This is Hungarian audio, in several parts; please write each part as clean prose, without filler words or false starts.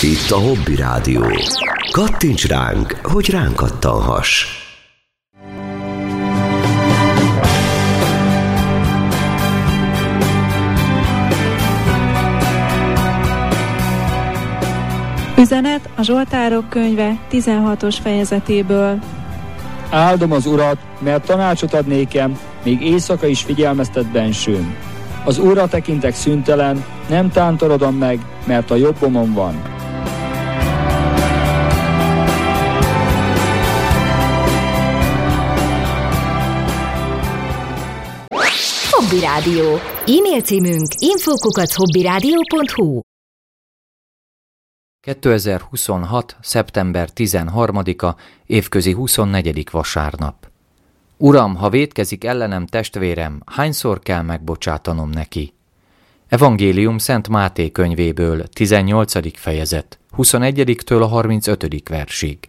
Itt a Hobby Rádió. Kattints ránk, hogy ránk kattanhass. Üzenet a Zsoltárok könyve 16. fejezetéből. Áldom az Urat, mert tanácsot ad nékem, még éjszaka is figyelmeztet bensőm. Az Úrra tekintek szüntelen, nem tántorodom meg, mert a jobbomon van. Hobby Rádió. E-mail címünk info@hobbyradio.hu. 2026. szeptember 13-a, évközi 24. vasárnap. Uram, ha vétkezik ellenem testvérem, hányszor kell megbocsátanom neki? Evangélium Szent Máté könyvéből, 18. fejezet, 21-től a 35. versig.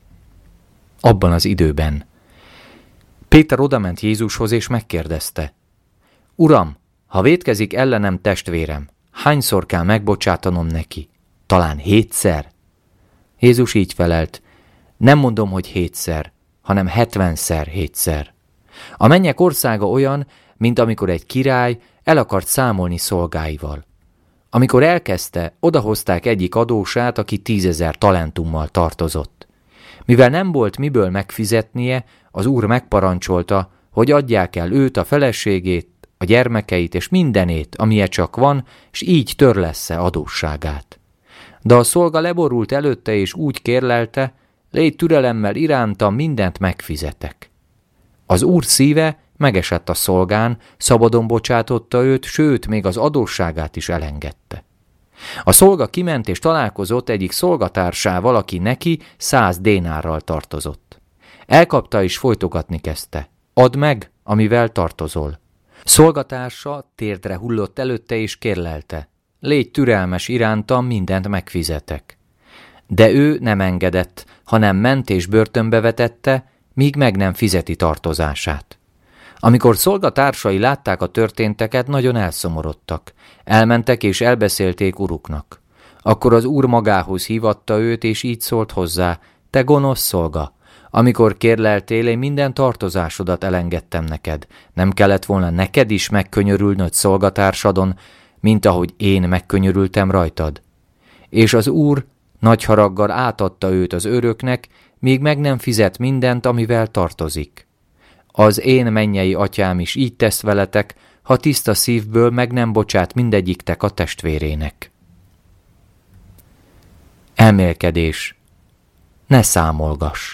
Abban az időben Péter odament Jézushoz és megkérdezte: Uram, ha vétkezik ellenem testvérem, hányszor kell megbocsátanom neki? Talán 7-szer? Jézus így felelt: nem mondom, hogy 7-szer, hanem 70-szer 7-szer. A mennyek országa olyan, mint amikor egy király el akart számolni szolgáival. Amikor elkezdte, odahozták egyik adósát, aki 10 000 talentummal tartozott. Mivel nem volt miből megfizetnie, az úr megparancsolta, hogy adják el őt, a feleségét, a gyermekeit és mindenét, amilyen csak van, s így törlessze adósságát. De a szolga leborult előtte és úgy kérlelte: légy türelemmel irántam, mindent megfizetek. Az úr szíve megesett a szolgán, szabadon bocsátotta őt, sőt, még az adósságát is elengedte. A szolga kiment és találkozott egyik szolgatársával, aki neki 100 dénárral tartozott. Elkapta és folytogatni kezdte: add meg, amivel tartozol. Szolgatársa térdre hullott előtte és kérlelte: légy türelmes irántam, mindent megfizetek. De ő nem engedett, hanem ment és börtönbe vetette, míg meg nem fizeti tartozását. Amikor szolgatársai látták a történteket, nagyon elszomorodtak. Elmentek és elbeszélték uruknak. Akkor az úr magához hívatta őt, és így szólt hozzá: te gonosz szolga! Amikor kérleltél, én minden tartozásodat elengedtem neked. Nem kellett volna neked is megkönyörülnöd szolgatársadon, mint ahogy én megkönyörültem rajtad? És az úr nagy haraggal átadta őt az őröknek, míg meg nem fizet mindent, amivel tartozik. Az én mennyei atyám is így tesz veletek, ha tiszta szívből meg nem bocsát mindegyiktek a testvérének. Elmélkedés. Ne számolgass.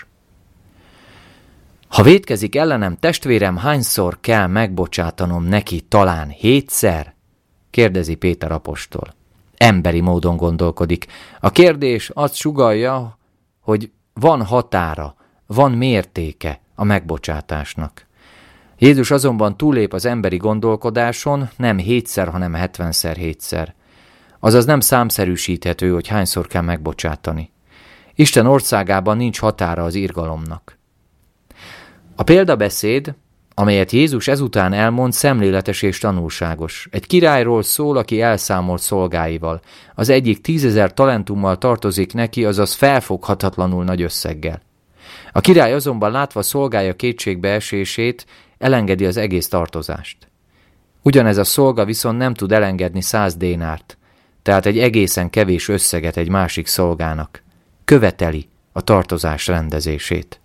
Ha vétkezik ellenem testvérem, hányszor kell megbocsátanom neki? Talán 7-szer? Kérdezi Péter apostol. Emberi módon gondolkodik. A kérdés azt sugallja, hogy van határa, van mértéke a megbocsátásnak. Jézus azonban túllép az emberi gondolkodáson, nem 7-szer, hanem 70-szer 7-szer. Azaz nem számszerűsíthető, hogy hányszor kell megbocsátani. Isten országában nincs határa az irgalomnak. A példabeszéd, amelyet Jézus ezután elmond, szemléletes és tanulságos. Egy királyról szól, aki elszámol szolgáival. Az egyik 10 000 talentummal tartozik neki, azaz felfoghatatlanul nagy összeggel. A király azonban látva szolgája kétségbeesését, elengedi az egész tartozást. Ugyanez a szolga viszont nem tud elengedni 100 dénárt, tehát egy egészen kevés összeget egy másik szolgának. Követeli a tartozás rendezését.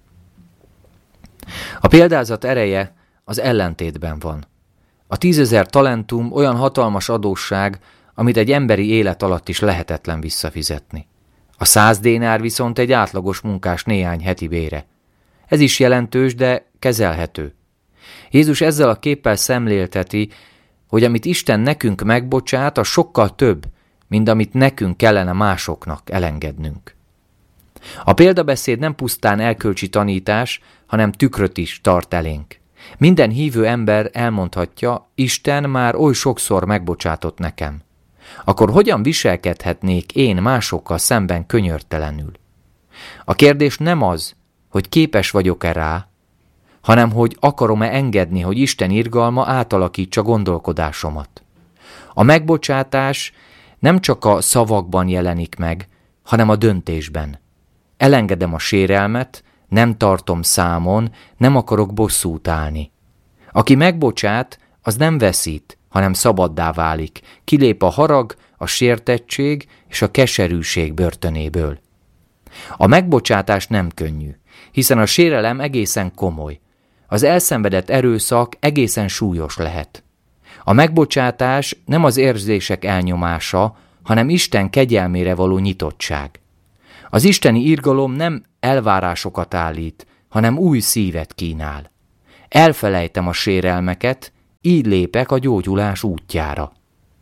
A példázat ereje az ellentétben van. A 10 000 talentum olyan hatalmas adósság, amit egy emberi élet alatt is lehetetlen visszafizetni. A 100 dénár viszont egy átlagos munkás néhány heti bére. Ez is jelentős, de kezelhető. Jézus ezzel a képpel szemlélteti, hogy amit Isten nekünk megbocsát, az sokkal több, mint amit nekünk kellene másoknak elengednünk. A példabeszéd nem pusztán erkölcsi tanítás, hanem tükröt is tart elénk. Minden hívő ember elmondhatja: Isten már oly sokszor megbocsátott nekem. Akkor hogyan viselkedhetnék én másokkal szemben könyörtelenül? A kérdés nem az, hogy képes vagyok-e rá, hanem hogy akarom-e engedni, hogy Isten irgalma átalakítsa gondolkodásomat. A megbocsátás nem csak a szavakban jelenik meg, hanem a döntésben. Elengedem a sérelmet, nem tartom számon, nem akarok bosszút állni. Aki megbocsát, az nem veszít, hanem szabaddá válik, kilép a harag, a sértettség és a keserűség börtönéből. A megbocsátás nem könnyű, hiszen a sérelem egészen komoly. Az elszenvedett erőszak egészen súlyos lehet. A megbocsátás nem az érzések elnyomása, hanem Isten kegyelmére való nyitottság. Az isteni irgalom nem elvárásokat állít, hanem új szívet kínál. Elfelejtem a sérelmeket, így lépek a gyógyulás útjára.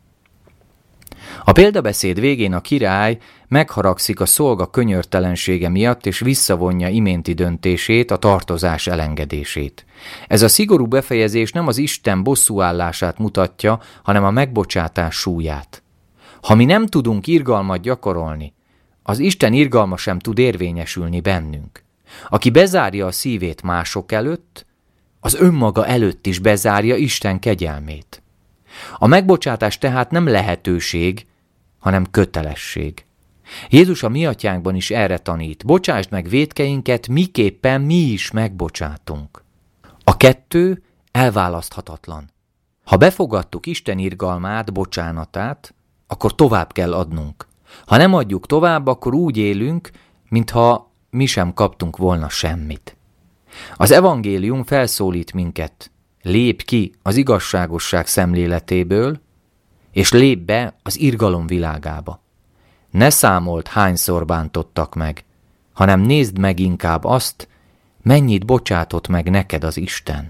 A példabeszéd végén a király megharagszik a szolga könyörtelensége miatt, és visszavonja iménti döntését, a tartozás elengedését. Ez a szigorú befejezés nem az Isten bosszúállását mutatja, hanem a megbocsátás súlyát. Ha mi nem tudunk irgalmat gyakorolni, az Isten irgalma sem tud érvényesülni bennünk. Aki bezárja a szívét mások előtt, az önmaga előtt is bezárja Isten kegyelmét. A megbocsátás tehát nem lehetőség, hanem kötelesség. Jézus a mi atyánkban is erre tanít: bocsásd meg vétkeinket, miképpen mi is megbocsátunk. A kettő elválaszthatatlan. Ha befogadtuk Isten irgalmát, bocsánatát, akkor tovább kell adnunk. Ha nem adjuk tovább, akkor úgy élünk, mintha mi sem kaptunk volna semmit. Az evangélium felszólít minket: lépj ki az igazságosság szemléletéből, és lépj be az irgalom világába. Ne számold, hányszor bántottak meg, hanem nézd meg inkább azt, mennyit bocsátott meg neked az Isten.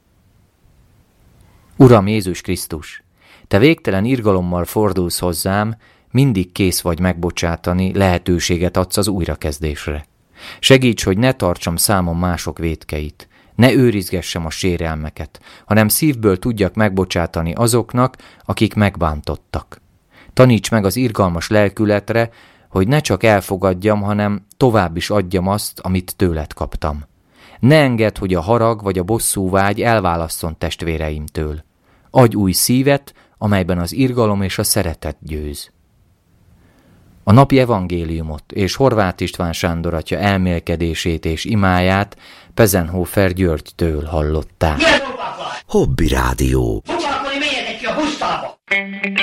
Uram Jézus Krisztus, te végtelen irgalommal fordulsz hozzám, mindig kész vagy megbocsátani, lehetőséget adsz az újrakezdésre. Segíts, hogy ne tartsam számon mások vétkeit, ne őrizgessem a sérelmeket, hanem szívből tudjak megbocsátani azoknak, akik megbántottak. Taníts meg az irgalmas lelkületre, hogy ne csak elfogadjam, hanem tovább is adjam azt, amit tőled kaptam. Ne engedd, hogy a harag vagy a bosszúvágy elválasszon testvéreimtől. Adj új szívet, amelyben az irgalom és a szeretet győz. A napi evangéliumot és Horváth István Sándor atya elmélkedését és imáját Pezenhofer Györgytől hallották. Hobby Rádió. Foglalkozni, menjetek ki a pusztába!